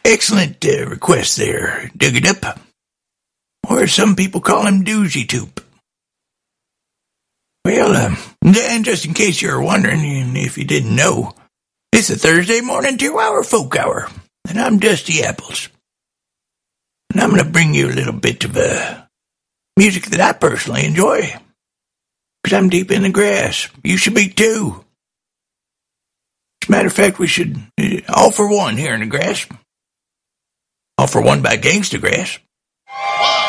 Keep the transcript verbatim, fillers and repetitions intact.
Excellent uh, request there, Dig It Up. Or some people call him Doozy Toop. Well, um, and just in case you're wondering, and if you didn't know, it's a Thursday morning two-hour folk hour, and I'm Dusty Apples. And I'm going to bring you a little bit of uh, music that I personally enjoy. Because I'm deep in the grass. You should be too. As a matter of fact, we should uh, all for one here in the grass. All for one by Gangsta Grass. One.